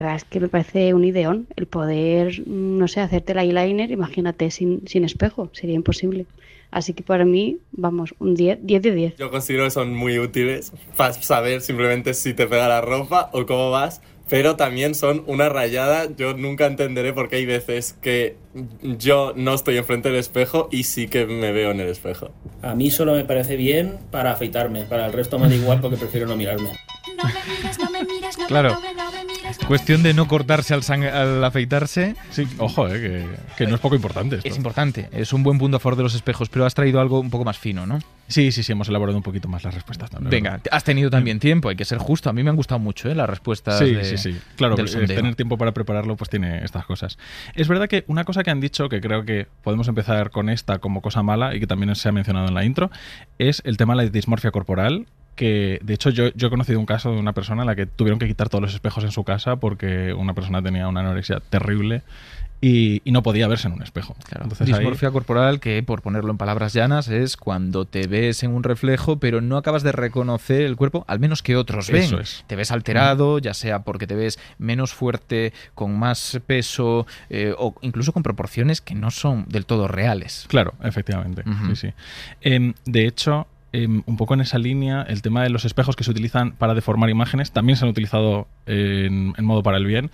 La verdad es que me parece un ideón el poder, no sé, hacerte el eyeliner, imagínate, sin espejo, sería imposible. Así que para mí, vamos, un 10 de 10. Yo considero que son muy útiles para saber simplemente si te pega la ropa o cómo vas, pero también son una rayada. Yo nunca entenderé por qué hay veces que yo no estoy enfrente del espejo y sí que me veo en el espejo. A mí solo me parece bien para afeitarme, para el resto me da igual porque prefiero no mirarme. No me mires, no me mires, no Claro. no me mires. Cuestión de no cortarse al afeitarse. Sí, ojo, que no es poco importante esto. Es importante, es un buen punto a favor de los espejos, pero has traído algo un poco más fino, ¿no? Sí, hemos elaborado un poquito más las respuestas también. Venga, has tenido también tiempo, hay que ser justo. A mí me han gustado mucho las respuestas Sí. Claro, del sondeo. tener tiempo para prepararlo pues tiene estas cosas. Es verdad que una cosa que han dicho, que creo que podemos empezar con esta como cosa mala y que también se ha mencionado en la intro, es el tema de la dismorfia corporal. Que de hecho yo he conocido un caso de una persona a la que tuvieron que quitar todos los espejos en su casa porque una persona tenía una anorexia terrible y no podía verse en un espejo. Claro. Entonces, Dismorfia corporal, que por ponerlo en palabras llanas, es cuando te ves en un reflejo pero no acabas de reconocer el cuerpo, al menos que otros ven. Eso es. Te ves alterado, ya sea porque te ves menos fuerte, con más peso o incluso con proporciones que no son del todo reales. Claro, efectivamente. Ujú. Sí. De hecho, un poco en esa línea, el tema de los espejos que se utilizan para deformar imágenes también se han utilizado en modo para el bien.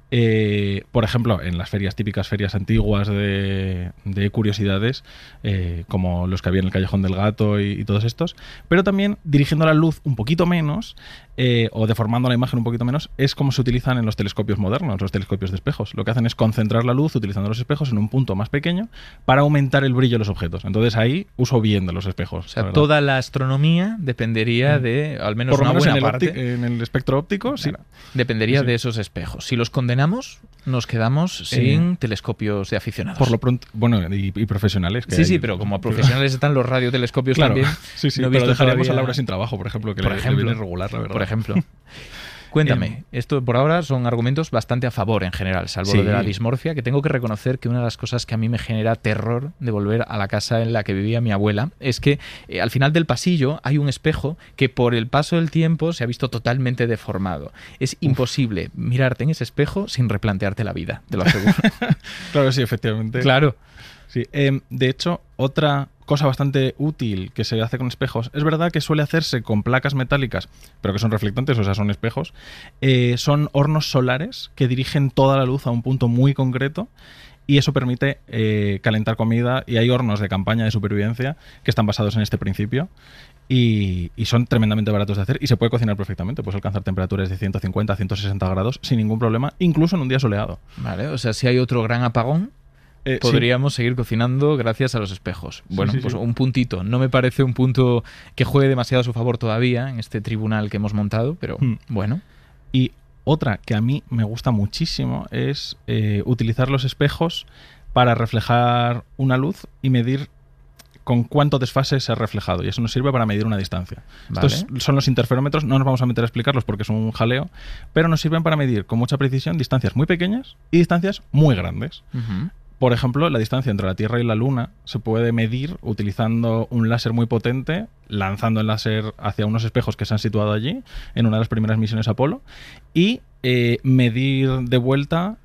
Por ejemplo, en las típicas ferias antiguas de curiosidades, como los que había en el Callejón del Gato y todos estos, pero también dirigiendo la luz un poquito menos o deformando la imagen un poquito menos, es como se utilizan en los telescopios modernos, los telescopios de espejos. Lo que hacen es concentrar la luz utilizando los espejos en un punto más pequeño para aumentar el brillo de los objetos. Entonces ahí uso bien de los espejos. O sea, toda la astronomía dependería de, al menos por lo una menos buena parte, en el espectro óptico, sí. claro, dependería Sí. de esos espejos. Si los condenamos, nos quedamos sin telescopios de aficionados. Por lo pronto, bueno, y profesionales. Que Sí, hay. pero como profesionales están los radiotelescopios Claro, también. sí, no he pero visto dejaremos todavía- a Laura sin trabajo, por ejemplo, que Por le ejemplo. viene regular, la verdad. Por ejemplo. Cuéntame, esto por ahora son argumentos bastante a favor en general, salvo Sí. lo de la dismorfia, que tengo que reconocer que una de las cosas que a mí me genera terror de volver a la casa en la que vivía mi abuela es que al final del pasillo hay un espejo que por el paso del tiempo se ha visto totalmente deformado. Es imposible mirarte en ese espejo sin replantearte la vida, te lo aseguro. Claro, sí, efectivamente. Claro. Sí. De hecho, otra cosa bastante útil que se hace con espejos, es verdad que suele hacerse con placas metálicas, pero que son reflectantes, o sea, son espejos, son hornos solares que dirigen toda la luz a un punto muy concreto y eso permite calentar comida, y hay hornos de campaña de supervivencia que están basados en este principio y son tremendamente baratos de hacer y se puede cocinar perfectamente, puedes alcanzar temperaturas de 150 a 160 grados sin ningún problema, incluso en un día soleado. Vale, o sea, si hay otro gran apagón, podríamos seguir cocinando gracias a los espejos. Bueno, sí, pues sí. un puntito. No me parece un punto que juegue demasiado a su favor todavía en este tribunal que hemos montado, pero bueno. Y otra que a mí me gusta muchísimo es utilizar los espejos para reflejar una luz y medir con cuánto desfase se ha reflejado. Y eso nos sirve para medir una distancia. Vale. Estos son los interferómetros, no nos vamos a meter a explicarlos porque es un jaleo, pero nos sirven para medir con mucha precisión distancias muy pequeñas y distancias muy grandes. Ujú. Por ejemplo, la distancia entre la Tierra y la Luna se puede medir utilizando un láser muy potente, lanzando el láser hacia unos espejos que se han situado allí en una de las primeras misiones Apolo, y medir de vuelta,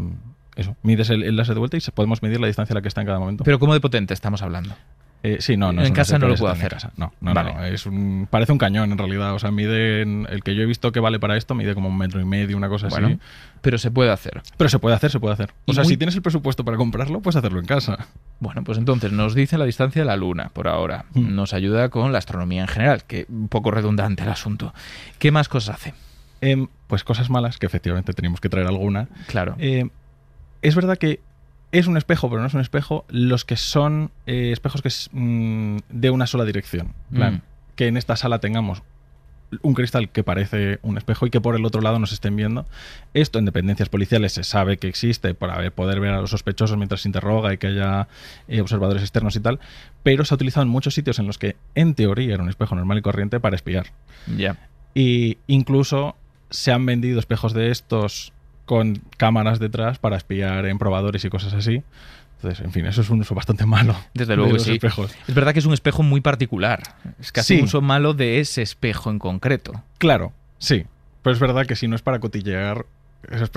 mides el láser de vuelta y podemos medir la distancia a la que está en cada momento. Pero ¿cómo de potente estamos hablando? Sí, no en es un casa láser no lo que puedo se tiene hacer. en casa. No, Vale. parece un cañón en realidad. O sea, el que yo he visto que vale para esto mide como 1,5 metros, una cosa Bueno, así. pero se puede hacer. Pero se puede hacer. Y O sea, muy- si tienes el presupuesto para comprarlo, puedes hacerlo en casa. Bueno, pues entonces nos dice la distancia de la Luna por ahora. Nos ayuda con la astronomía en general, que un poco redundante el asunto. ¿Qué más cosas hace? Pues cosas malas, que efectivamente teníamos que traer alguna. Claro. Es verdad que es un espejo, pero no es un espejo. Los que son espejos que es de una sola dirección. En plan, que en esta sala tengamos un cristal que parece un espejo y que por el otro lado nos estén viendo. Esto en dependencias policiales se sabe que existe para poder ver a los sospechosos mientras se interroga y que haya observadores externos y tal, pero se ha utilizado en muchos sitios en los que en teoría era un espejo normal y corriente para espiar. Ya. Y incluso se han vendido espejos de estos con cámaras detrás para espiar en probadores y cosas así. Entonces, en fin, eso es un uso bastante malo. Desde luego de que los sí. espejos. Es verdad que es un espejo muy particular. Es casi Sí. un uso malo de ese espejo en concreto. Claro, sí. Pero es verdad que si no es para cotillear, Es